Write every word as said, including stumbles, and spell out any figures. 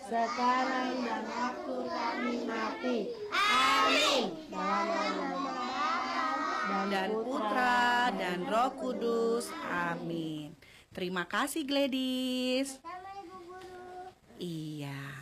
sekarang dan waktu kami mati. Amin. Dalam nama Bapa Dan Putra dan Roh Kudus. Amin. Terima kasih Gladys. Sama Ibu Guru. Iya.